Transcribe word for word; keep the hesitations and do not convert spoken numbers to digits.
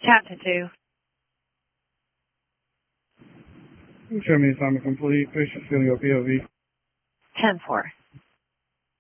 Chapter two. Show me assignment complete. Patient's going to go P O V. ten four.